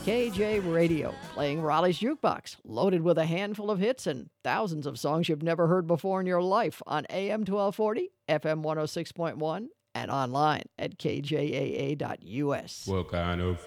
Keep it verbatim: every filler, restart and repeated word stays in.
K J Radio, playing Raleigh's Jukebox, loaded with a handful of hits and thousands of songs you've never heard before in your life on A M twelve forty, F M one oh six point one, and online at K J A A dot U S. What kind of